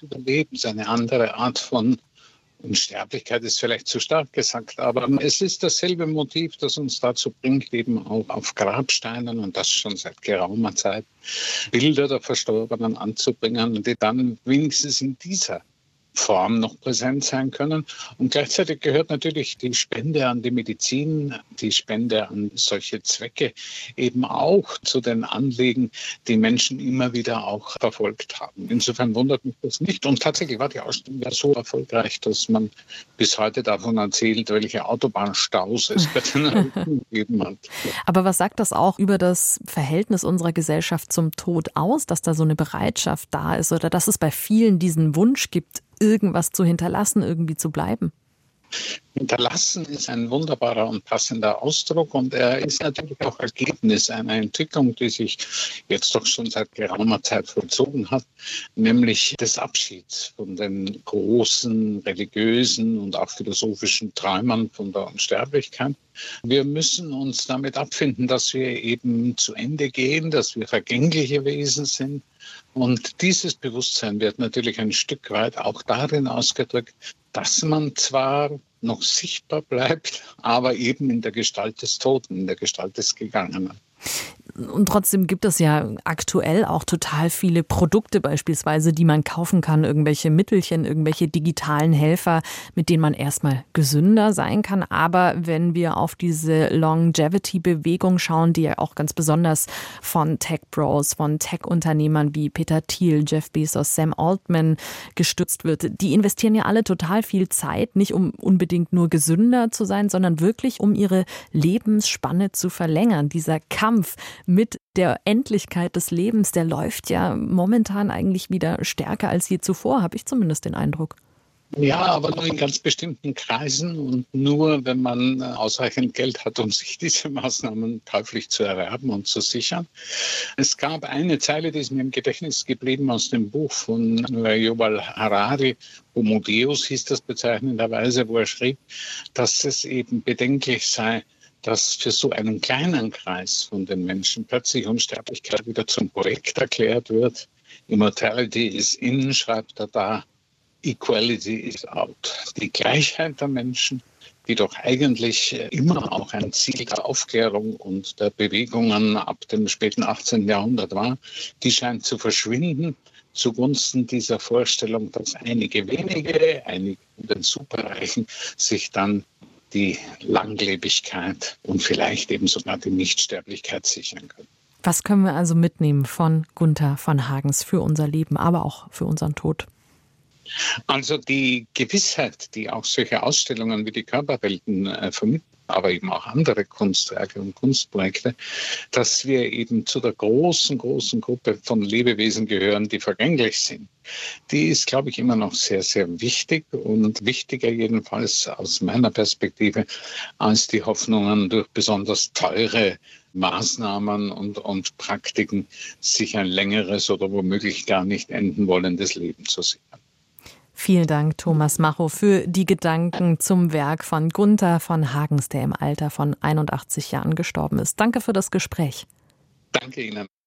Überlebens, eine andere Art von Unsterblichkeit ist vielleicht zu stark gesagt, aber es ist dasselbe Motiv, das uns dazu bringt, eben auch auf Grabsteinen, und das schon seit geraumer Zeit, Bilder der Verstorbenen anzubringen, die dann wenigstens in dieser Form noch präsent sein können. Und gleichzeitig gehört natürlich die Spende an die Medizin, die Spende an solche Zwecke eben auch zu den Anliegen, die Menschen immer wieder auch verfolgt haben. Insofern wundert mich das nicht. Und tatsächlich war die Ausstellung ja so erfolgreich, dass man bis heute davon erzählt, welche Autobahnstaus es bei den Eröffnungen gegeben hat. Aber was sagt das auch über das Verhältnis unserer Gesellschaft zum Tod aus, dass da so eine Bereitschaft da ist oder dass es bei vielen diesen Wunsch gibt, irgendwas zu hinterlassen, irgendwie zu bleiben? Hinterlassen ist ein wunderbarer und passender Ausdruck, und er ist natürlich auch Ergebnis einer Entwicklung, die sich jetzt doch schon seit geraumer Zeit vollzogen hat, nämlich des Abschieds von den großen religiösen und auch philosophischen Träumern von der Unsterblichkeit. Wir müssen uns damit abfinden, dass wir eben zu Ende gehen, dass wir vergängliche Wesen sind. Und dieses Bewusstsein wird natürlich ein Stück weit auch darin ausgedrückt, dass man zwar noch sichtbar bleibt, aber eben in der Gestalt des Toten, in der Gestalt des Gegangenen. Und trotzdem gibt es ja aktuell auch total viele Produkte beispielsweise, die man kaufen kann, irgendwelche Mittelchen, irgendwelche digitalen Helfer, mit denen man erstmal gesünder sein kann. Aber wenn wir auf diese Longevity-Bewegung schauen, die ja auch ganz besonders von Tech-Bros, von Tech-Unternehmern wie Peter Thiel, Jeff Bezos, Sam Altman gestützt wird, die investieren ja alle total viel Zeit, nicht um unbedingt nur gesünder zu sein, sondern wirklich um ihre Lebensspanne zu verlängern. Dieser Kampf mit der Endlichkeit des Lebens, der läuft ja momentan eigentlich wieder stärker als je zuvor, habe ich zumindest den Eindruck. Ja, aber nur in ganz bestimmten Kreisen und nur, wenn man ausreichend Geld hat, um sich diese Maßnahmen käuflich zu erwerben und zu sichern. Es gab eine Zeile, die ist mir im Gedächtnis geblieben aus dem Buch von Yuval Harari, Homo Deus hieß das bezeichnenderweise, wo er schrieb, dass es eben bedenklich sei, dass für so einen kleinen Kreis von den Menschen plötzlich Unsterblichkeit wieder zum Projekt erklärt wird. Immortality is in, schreibt er da, Equality is out. Die Gleichheit der Menschen, die doch eigentlich immer auch ein Ziel der Aufklärung und der Bewegungen ab dem späten 18. Jahrhundert war, die scheint zu verschwinden zugunsten dieser Vorstellung, dass einige wenige, einige von den Superreichen, sich dann die Langlebigkeit und vielleicht eben sogar die Nichtsterblichkeit sichern können. Was können wir also mitnehmen von Gunther von Hagens für unser Leben, aber auch für unseren Tod? Also die Gewissheit, die auch solche Ausstellungen wie die Körperwelten vermitteln, aber eben auch andere Kunstwerke und Kunstprojekte, dass wir eben zu der großen Gruppe von Lebewesen gehören, die vergänglich sind. Die ist, glaube ich, immer noch sehr, sehr wichtig und wichtiger jedenfalls aus meiner Perspektive als die Hoffnungen durch besonders teure Maßnahmen und Praktiken, sich ein längeres oder womöglich gar nicht enden wollendes Leben zu sichern. Vielen Dank, Thomas Macho, für die Gedanken zum Werk von Gunther von Hagens, der im Alter von 81 Jahren gestorben ist. Danke für das Gespräch. Danke Ihnen.